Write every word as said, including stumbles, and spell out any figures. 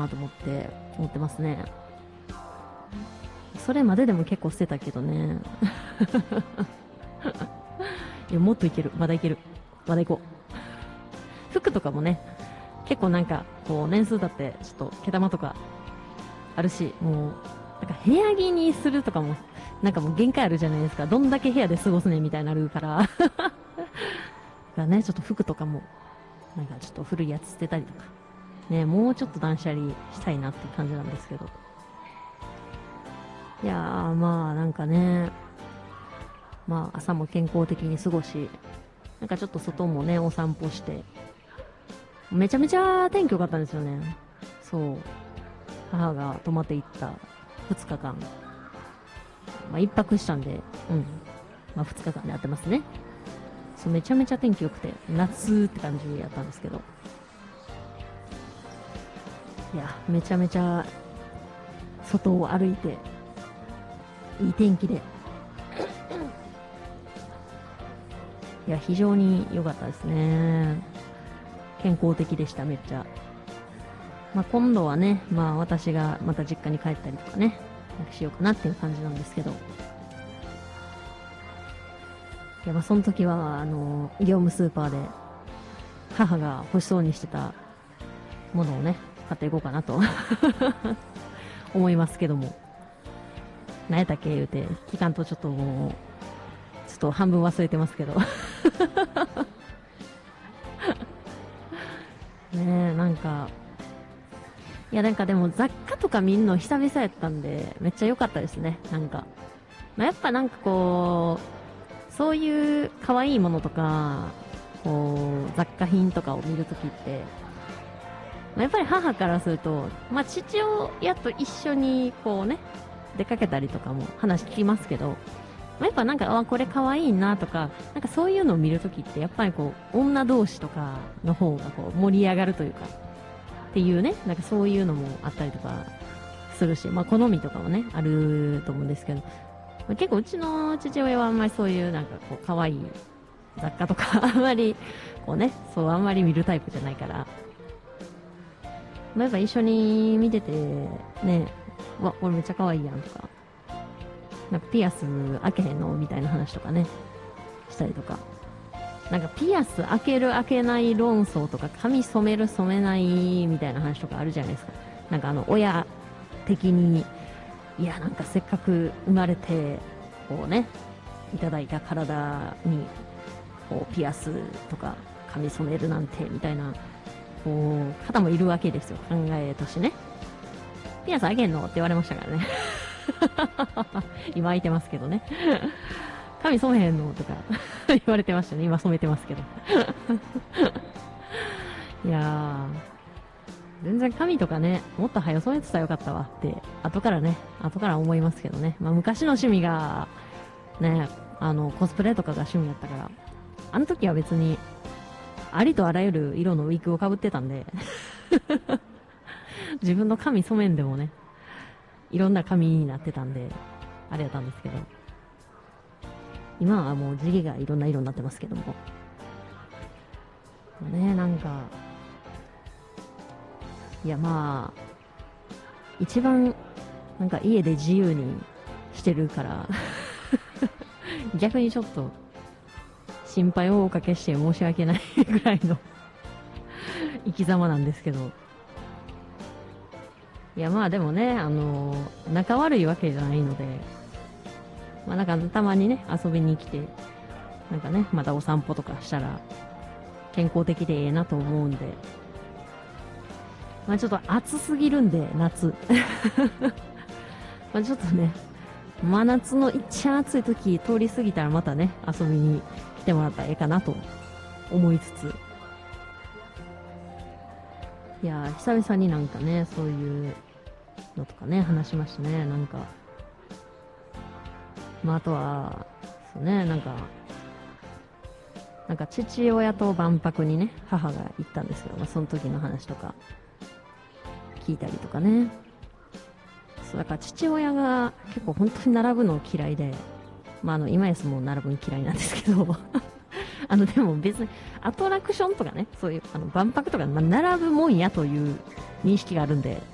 なと思って、思ってますね。それまででも結構捨てたけどね。いや、もっといける。まだいける。まだいこう。服とかもね、結構なんか、こう、年数だって、ちょっと、毛玉とか、あるし、もう、なんか部屋着にするとかも、なんかもう限界あるじゃないですか。どんだけ部屋で過ごすねみたいになるから。だからね、ちょっと服とかも、なんかちょっと古いやつ捨てたりとか。ね、もうちょっと断捨離したいなっていう感じなんですけど。いやー、まあなんかね、まあ朝も健康的に過ごし、なんかちょっと外もね、お散歩して、めちゃめちゃ天気良かったんですよね。そう。母が泊まって行ったふつかかん。まあ一泊したんで、うん。まあふつかかんで会ってますね。そう、めちゃめちゃ天気良くて、夏って感じやったんですけど。いや、めちゃめちゃ、外を歩いて、いい天気で。いや、非常に良かったですね。健康的でした、めっちゃ。まあ、今度はね、まあ私がまた実家に帰ったりとかね、なんかしようかなっていう感じなんですけど。いや、まあその時は、あの、業務スーパーで、母が欲しそうにしてたものをね、買っていこうかなと思いますけども。何やったっけ言うて、期間とちょっともう、ちょっと半分忘れてますけど。ねえ、なんか、いやなんかでも雑貨とか見んの久々やったんで、めっちゃ良かったですね、なんか。まあ、やっぱなんかこう、そういう可愛いものとか、こう、雑貨品とかを見るときって、まあ、やっぱり母からすると、まあ父親と一緒にこうね、出かけたりとかも話聞きますけど、まあ、やっぱなんか、あ、これ可愛いなとか、なんかそういうのを見るときって、やっぱりこう、女同士とかの方がこう、盛り上がるというか、っていうね、なんかそういうのもあったりとかするし、まあ好みとかもね、あると思うんですけど、まあ、結構うちの父親はあんまりそういうなんかこう、可愛い雑貨とか、あんまり、こうね、そう、あんまり見るタイプじゃないから、まあ、やっぱ一緒に見てて、ね、わ、これめっちゃ可愛いやんとか、なんかピアス開けへんのみたいな話とかね、したりとか。なんかピアス開ける開けない論争とか、髪染める染めないみたいな話とかあるじゃないですか。なんかあの、親的に、いや、なんかせっかく生まれて、こうね、いただいた体に、こう、ピアスとか髪染めるなんて、みたいな、こう、方もいるわけですよ。考えとしてね。ピアス開けんのって言われましたからね。今開いてますけどね。髪染めへんのとか言われてましたね。今染めてますけど。いやー、全然髪とかね、もっと早染めてたらよかったわって、後からね、後から思いますけどね。まあ昔の趣味が、ね、あの、コスプレとかが趣味だったから、あの時は別に、ありとあらゆる色のウィッグを被ってたんで、自分の髪染めんでもね、いろんな髪になってたんで、あれやったんですけど、今はもう地毛がいろんな色になってますけども。ね、なんか、いやまあ、一番、なんか家で自由にしてるから、逆にちょっと、心配をおかけして申し訳ないぐらいの生き様なんですけど。いやまあでもね、あの、仲悪いわけじゃないので、まあなんかたまにね、遊びに来て、なんかね、またお散歩とかしたら、健康的でええなと思うんで、まあちょっと暑すぎるんで、夏。まあちょっとね、真夏の一番暑い時通り過ぎたらまたね、遊びに来てもらったらええかなと思いつつ。いやー、久々になんかね、そういうのとかね、話しましたね、なんか。まああとは、そうね、なんか、なんか父親と万博にね、母が行ったんですけど、まあその時の話とか、聞いたりとかね。そう、だから父親が結構本当に並ぶの嫌いで、まああの、今やすも並ぶの嫌いなんですけど、あの、でも別にアトラクションとかね、そういう、あの、万博とか、まあ、並ぶもんやという認識があるんで、